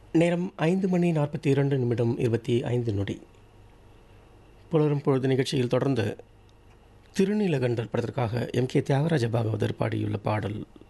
நேரம் 5:42:25. புலரும் பொழுது நிகழ்ச்சியில் தொடர்ந்து திருநீலகண்டர் படத்திற்காக எம்.கே. தியாகராஜ பாகவதர் பாடியுள்ள பாடல்.